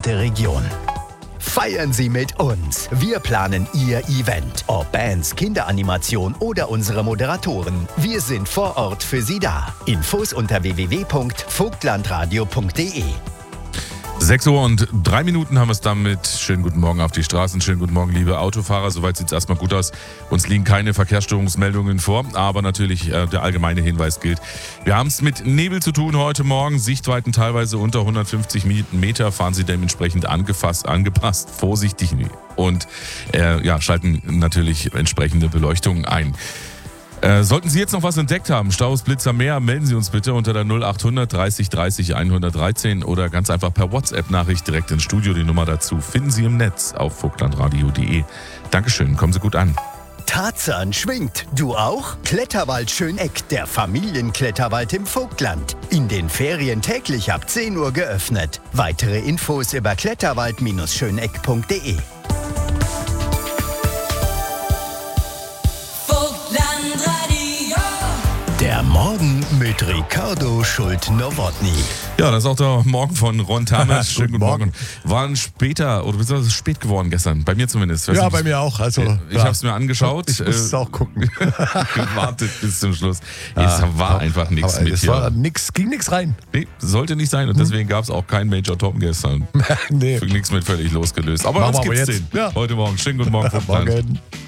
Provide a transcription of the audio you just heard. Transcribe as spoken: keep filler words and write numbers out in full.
gesamte Region. Feiern Sie mit uns. Wir planen Ihr Event. Ob Bands, Kinderanimation oder unsere Moderatoren. Wir sind vor Ort für Sie da. Infos unter w w w punkt vogtlandradio punkt d e. sechs Uhr und drei Minuten haben wir es damit. Schönen guten Morgen auf die Straßen. Schönen guten Morgen, liebe Autofahrer. Soweit sieht es erstmal gut aus. Uns liegen keine Verkehrsstörungsmeldungen vor, aber natürlich äh, der allgemeine Hinweis gilt. Wir haben es mit Nebel zu tun heute Morgen. Sichtweiten teilweise unter hundertfünfzig Meter. Fahren Sie dementsprechend angefasst, angepasst, vorsichtig und äh, ja, schalten natürlich entsprechende Beleuchtungen ein. Äh, sollten Sie jetzt noch was entdeckt haben, Staus, Blitzer, mehr, melden Sie uns bitte unter der null achthundert dreißig dreißig hundertdreizehn oder ganz einfach per WhatsApp-Nachricht direkt ins Studio. Die Nummer dazu finden Sie im Netz auf vogtlandradio punkt d e. Dankeschön, kommen Sie gut an. Tarzan schwingt. Du auch? Kletterwald Schöneck, der Familienkletterwald im Vogtland. In den Ferien täglich ab zehn Uhr geöffnet. Weitere Infos über kletterwald Schöneck punkt d e. Der Morgen mit Ricardo Schult-Nowotny. Ja, das ist auch der Morgen von Ron Thames. Schönen guten Morgen. War ein später, oder beziehungsweise spät geworden gestern, bei mir zumindest. Ja, bei mir auch. Also, ich ja. habe es mir angeschaut. Ich muss es auch gucken. Gewartet bis zum Schluss. Es war ja, einfach nichts mit es hier. War nix, ging nichts rein. Nee, sollte nicht sein und deswegen gab es auch keinen Major Tom gestern. Nee. Nichts mit völlig losgelöst. Aber Machen uns wir gibt's aber jetzt. den. Ja. Heute Morgen. Schönen guten Morgen. Morgen.